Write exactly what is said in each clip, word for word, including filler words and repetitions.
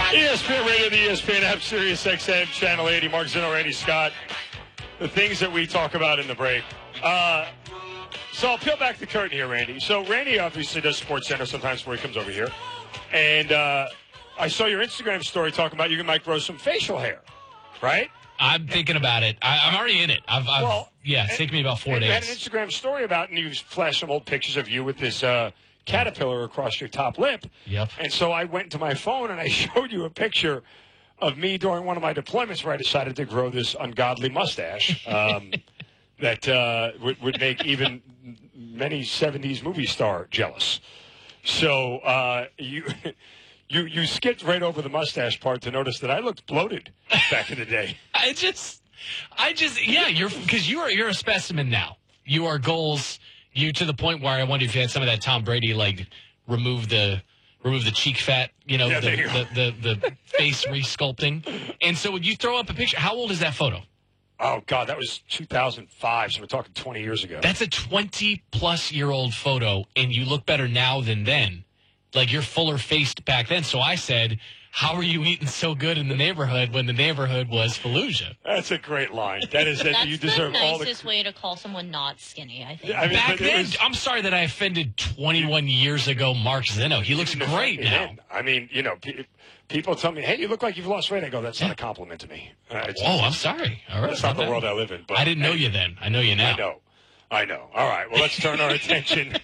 E S P N Radio, the E S P N app, Sirius X M, Channel eighty, Mark Zinno, Randy Scott. The things that we talk about in the break. Uh, so I'll peel back the curtain here, Randy. So Randy obviously does Sports Center sometimes before he comes over here. And uh, I saw your Instagram story talking about you might grow some facial hair, right? I'm thinking about it. I, I'm already in it. I've, I've well, yeah, it's taken me about four and days. You had an Instagram story about, and you flashed some old pictures of you with this uh, caterpillar across your top lip. Yep. And so I went to my phone and I showed you a picture of me during one of my deployments where I decided to grow this ungodly mustache um, that uh, would, would make even many seventies movie star jealous. So uh, you. You you skipped right over the mustache part to notice that I looked bloated back in the day. I just, I just, yeah, you're because you are you're a specimen now. You are goals. You to the point where I wonder if you had some of that Tom Brady like remove the remove the cheek fat, you know, yeah, the, you the, the the the face resculpting. And so when you throw up a picture, how old is that photo? Oh God, that was two thousand five. So we're talking twenty years ago. That's a twenty plus year old photo, and you look better now than then. Like, you're fuller faced back then. So I said, how are you eating so good in the neighborhood when the neighborhood was Fallujah? That's a great line. That is that That's you deserve the all the nicest way to call someone not skinny, I think. I mean, back then, was, I'm sorry that I offended twenty-one years ago Mark Zinno. He looks great now. I mean, you know, pe- people tell me, hey, you look like you've lost weight. I go, that's yeah. not a compliment to me. Uh, it's, oh, I'm sorry. All right. That's not the world I live in. But I didn't know hey, you then. I know you now. I know. I know. All right. Well, let's turn our attention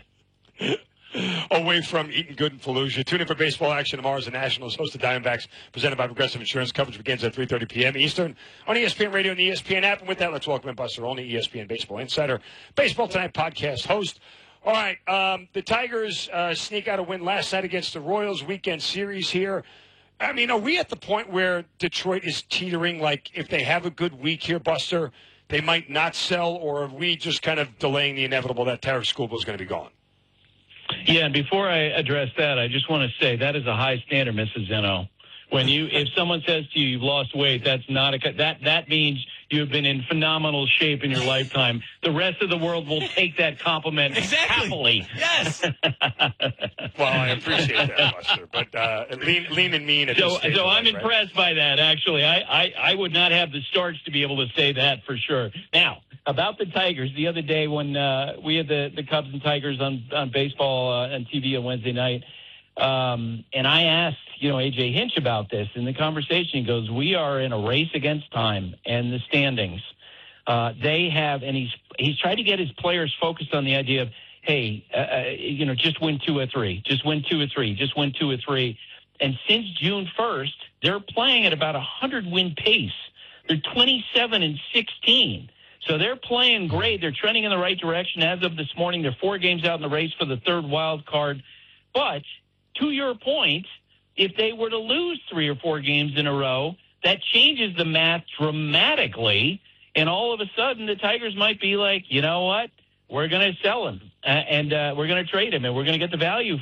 away from eating good in Fallujah. Tune in for baseball action tomorrow as the Nationals host the Diamondbacks, presented by Progressive Insurance. Coverage begins at three thirty p.m. Eastern on E S P N Radio and the E S P N app. And with that, let's welcome in Buster Olney, E S P N Baseball Insider, Baseball Tonight podcast host. All right, um, the Tigers uh, sneak out a win last night against the Royals. Weekend series here. I mean, are we at the point where Detroit is teetering? Like, if they have a good week here, Buster, they might not sell, or are we just kind of delaying the inevitable that Tarek Skubal is going to be gone? Yeah, and before I address that, I just want to say that is a high standard, Missus Zinno. When you, if someone says to you you've lost weight, that's not a that that means you have been in phenomenal shape in your lifetime. The rest of the world will take that compliment exactly. happily. Yes. Well, I appreciate that, Buster, but uh, lean, lean and mean. At so, this stage so I'm life, impressed right? by that. Actually, I, I I would not have the starch to be able to say that for sure. Now, about the Tigers, the other day when uh, we had the, the Cubs and Tigers on, on baseball uh, and T V on Wednesday night, um, and I asked, you know, A J Hinch about this in the conversation. He goes, we are in a race against time and the standings. Uh, they have, and he's he's tried to get his players focused on the idea of, hey, uh, uh, you know, just win two or three, just win two or three, just win two or three. And since June first, they're playing at about a hundred win pace. They're twenty-seven and sixteen. So they're playing great. They're trending in the right direction. As of this morning, they're four games out in the race for the third wild card. But to your point, if they were to lose three or four games in a row, that changes the math dramatically. And all of a sudden, the Tigers might be like, you know what? We're going to sell him, uh, and uh, we're going to trade him, and we're going to get the value